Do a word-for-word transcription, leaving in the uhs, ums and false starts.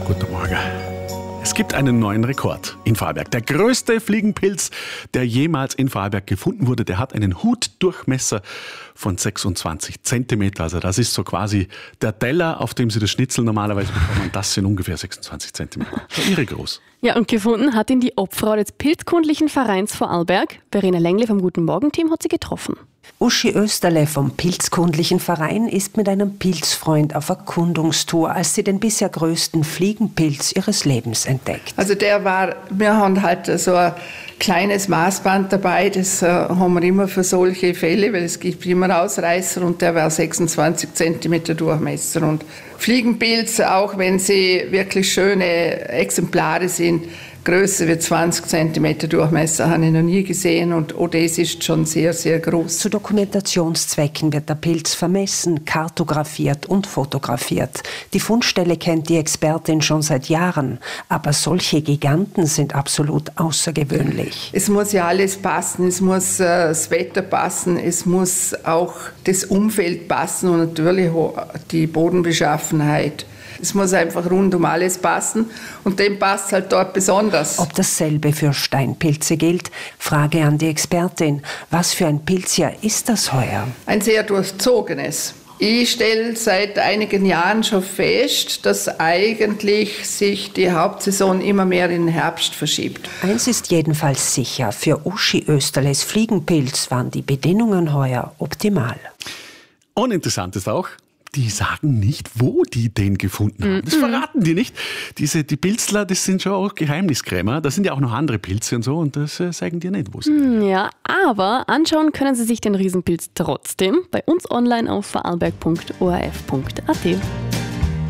Guten Morgen. Es gibt einen neuen Rekord in Vorarlberg. Der größte Fliegenpilz, der jemals in Vorarlberg gefunden wurde, der hat einen Hutdurchmesser von sechsundzwanzig Zentimeter. Also das ist so quasi der Teller, auf dem Sie das Schnitzel normalerweise bekommen. Das sind ungefähr sechsundzwanzig Zentimeter. So irre groß. Ja, und gefunden hat ihn die Obfrau des Pilzkundlichen Vereins Vorarlberg. Verena Lengle vom Guten Morgen-Team hat sie getroffen. Uschi Österle vom Pilzkundlichen Verein ist mit einem Pilzfreund auf Erkundungstour, als sie den bisher größten Fliegenpilz ihres Lebens entdeckt. Also der war, wir haben halt so ein kleines Maßband dabei, das äh, haben wir immer für solche Fälle, weil es gibt immer Ausreißer, und der war sechsundzwanzig Zentimeter Durchmesser. Und Fliegenpilze, auch wenn sie wirklich schöne Exemplare sind, größer wie zwanzig Zentimeter Durchmesser habe ich noch nie gesehen, und auch das ist schon sehr, sehr groß. Zu Dokumentationszwecken wird der Pilz vermessen, kartografiert und fotografiert. Die Fundstelle kennt die Expertin schon seit Jahren, aber solche Giganten sind absolut außergewöhnlich. Es muss ja alles passen, es muss äh, das Wetter passen, es muss auch das Umfeld passen und natürlich die Bodenbeschaffenheit. Es muss einfach rund um alles passen, und dem passt halt dort besonders. Ob dasselbe für Steinpilze gilt? Frage an die Expertin. Was für ein Pilzjahr ist das heuer? Ein sehr durchzogenes. Ich stelle seit einigen Jahren schon fest, dass eigentlich sich die Hauptsaison immer mehr in den Herbst verschiebt. Eins ist jedenfalls sicher, für Uschi Österles Fliegenpilz waren die Bedingungen heuer optimal. Uninteressant ist auch, die sagen nicht, wo die den gefunden haben. Das verraten die nicht. Diese, die Pilzler, das sind schon auch Geheimniskrämer. Da sind ja auch noch andere Pilze und so, und das äh, sagen die nicht, wo sie sind. Ja, aber anschauen können Sie sich den Riesenpilz trotzdem bei uns online auf vorarlberg punkt o r f punkt a t.